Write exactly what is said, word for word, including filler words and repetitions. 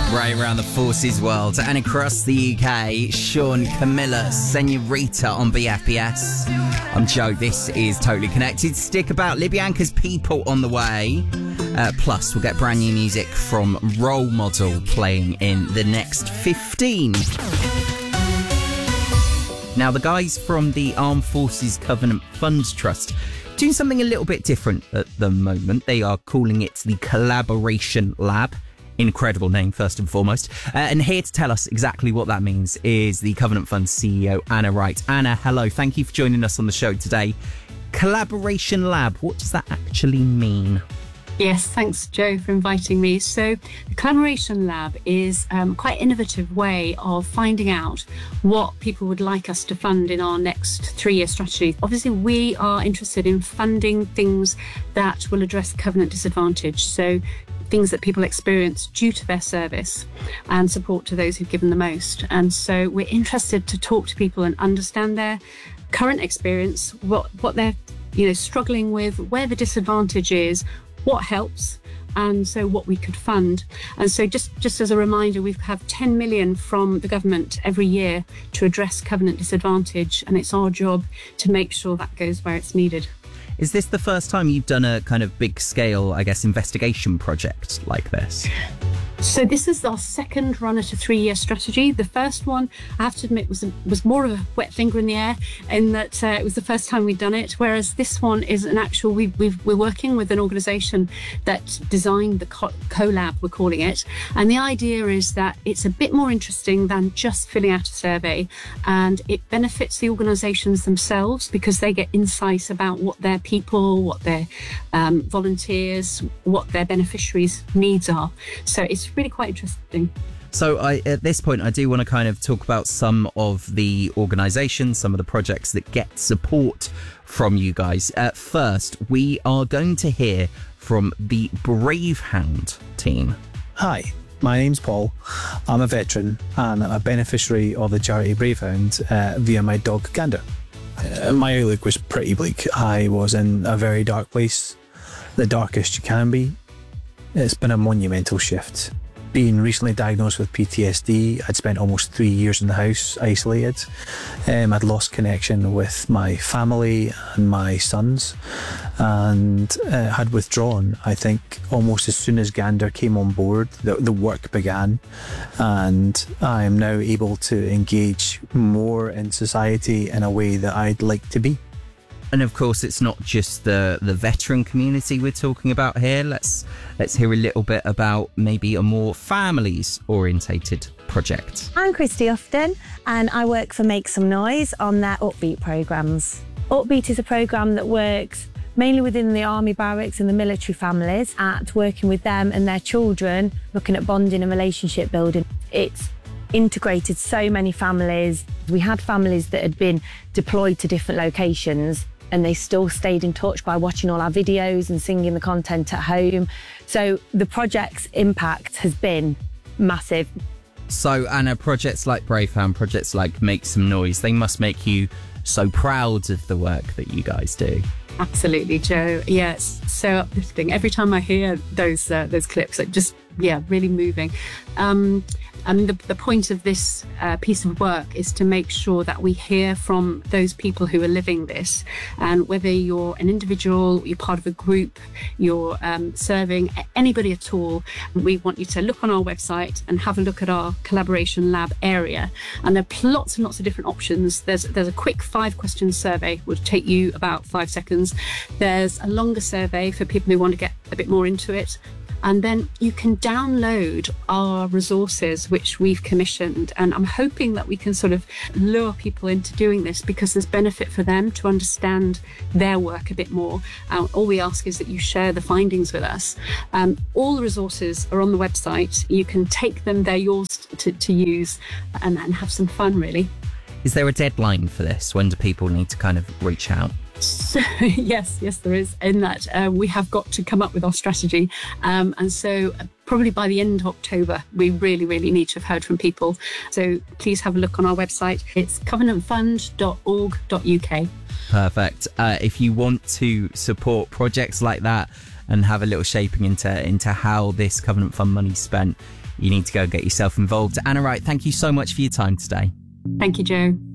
Right around the forces world and across the U K, Sean, Camilla, Senorita on B F P S. I'm Joe, this is Totally Connected. Stick about, Libyanka's People on the way. Uh, plus, we'll get brand new music from Role Model playing in the next fifteen. Now, the guys from the Armed Forces Covenant Funds Trust doing something a little bit different at the moment. They are calling it the Collaboration Lab. Incredible name, first and foremost. Uh, and here to tell us exactly what that means is the Covenant Fund C E O, Anna Wright. Anna, hello. Thank you for joining us on the show today. Collaboration Lab, what does that actually mean? Yes, thanks, Joe, for inviting me. So the Collaboration Lab is um, quite an innovative way of finding out what people would like us to fund in our next three-year strategy. Obviously, we are interested in funding things that will address covenant disadvantage. So things that people experience due to their service and support to those who've given the most. And so we're interested to talk to people and understand their current experience, what, what they're you know, struggling with, where the disadvantage is, what helps, and so what we could fund. And so just, just as a reminder, we have ten million from the government every year to address covenant disadvantage, and it's our job to make sure that goes where it's needed. Is this the first time you've done a kind of big scale, I guess, investigation project like this? So this is our second run at a three-year strategy. The first one, I have to admit, was was more of a wet finger in the air in that uh, it was the first time we'd done it, whereas this one is an actual, we, we've, we're working with an organisation that designed the co- CoLab, we're calling it. And the idea is that it's a bit more interesting than just filling out a survey, and it benefits the organisations themselves because they get insights about what their people, what their um, volunteers, what their beneficiaries' needs are. So it's really quite interesting. So I, at this point, I do want to kind of talk about some of the organisations, some of the projects that get support from you guys. Uh, first, we are going to hear from the Bravehound team. Hi, my name's Paul. I'm a veteran and I'm a beneficiary of the charity Bravehound uh, via my dog Gander. Uh, my outlook was pretty bleak. I was in a very dark place, the darkest you can be. It's been a monumental shift. Being recently diagnosed with P T S D, I'd spent almost three years in the house, isolated. Um, I'd lost connection with my family and my sons, and uh, had withdrawn. I think almost as soon as Gander came on board, the, the work began, and I am now able to engage more in society in a way that I'd like to be. And of course, it's not just the, the veteran community we're talking about here. Let's let's hear a little bit about maybe a more families-orientated project. I'm Christy Ufton, and I work for Make Some Noise on their Upbeat programmes. Upbeat is a programme that works mainly within the army barracks and the military families at working with them and their children, looking at bonding and relationship building. It's integrated so many families. We had families that had been deployed to different locations, and they still stayed in touch by watching all our videos and singing the content at home. So the project's impact has been massive. So, Anna, projects like Bravehound, projects like Make Some Noise, they must make you so proud of the work that you guys do. Absolutely, Joe. Yeah, it's so uplifting. Every time I hear those uh, those clips, it just, yeah, really moving. Um, And the, the point of this uh, piece of work is to make sure that we hear from those people who are living this. And whether you're an individual, you're part of a group, you're um, serving anybody at all, we want you to look on our website and have a look at our Collaboration Lab area. And there are lots and lots of different options. There's, there's a quick five question survey, which will take you about five seconds. There's a longer survey for people who want to get a bit more into it. And then you can download our resources, which we've commissioned. And I'm hoping that we can sort of lure people into doing this because there's benefit for them to understand their work a bit more. Uh, all we ask is that you share the findings with us. Um, all the resources are on the website. You can take them, they're yours to, to use and, and have some fun, really. Is there a deadline for this? When do people need to kind of reach out? So, yes, yes, there is. In that uh, we have got to come up with our strategy. Um, and so probably by the end of October, we really, really need to have heard from people. So please have a look on our website. It's covenant fund dot org dot U K. Perfect. Uh, if you want to support projects like that and have a little shaping into, into how this Covenant Fund money is spent, you need to go and get yourself involved. Anna Wright, thank you so much for your time today. Thank you, Joe.